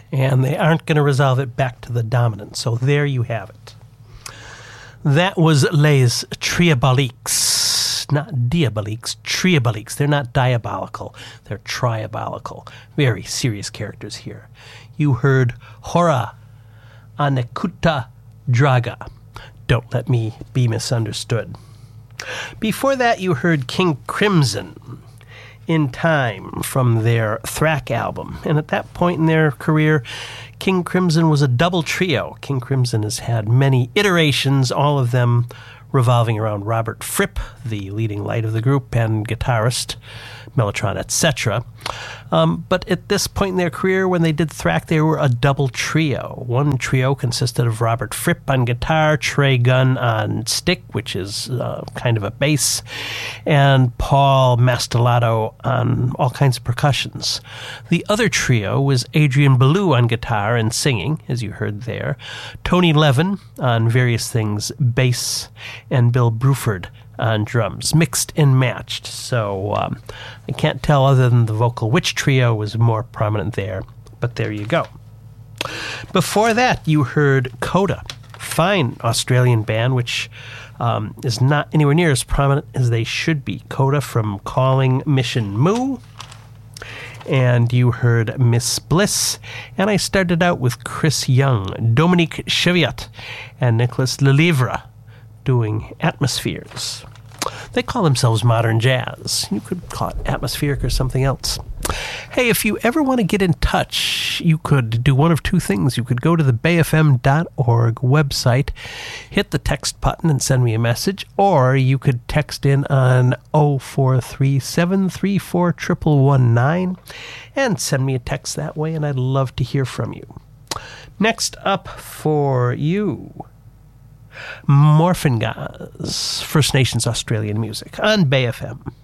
And they aren't going to resolve it back to the dominant. So there you have it. That was Les Triaboliques. Not Diaboliques, Triaboliques. They're not diabolical. They're triabolical. Very serious characters here. You heard Hora Anekuta Draga. Don't let me be misunderstood. Before that, you heard King Crimson, In Time, from their Thrack album. And at that point in their career, King Crimson was a double trio. King Crimson has had many iterations, all of them revolving around Robert Fripp, the leading light of the group and guitarist, Mellotron, etc. But at this point in their career, when they did Thrack, they were a double trio. One trio consisted of Robert Fripp on guitar, Trey Gunn on stick, which is kind of a bass, and Paul Mastellato on all kinds of percussions. The other trio was Adrian Belew on guitar and singing, as you heard there, Tony Levin on various things, bass, and Bill Bruford on drums, mixed and matched. So I can't tell other than the vocal which trio was more prominent there, but there you go. Before that, you heard Coda, fine Australian band, which is not anywhere near as prominent as they should be. Coda from Calling Mission Moo. And you heard Miss Bliss. And I started out with Chris Young, Dominique Cheviot, and Nicholas Lelivre doing Atmospheres. They call themselves modern jazz. You could call it atmospheric or something else. Hey, if you ever want to get in touch, you could do one of two things. You could go to the bayfm.org website, hit the text button and send me a message, or you could text in on 0437341119 and send me a text that way, and I'd love to hear from you. Next up for you, Morphingaz, First Nations Australian music on Bay FM.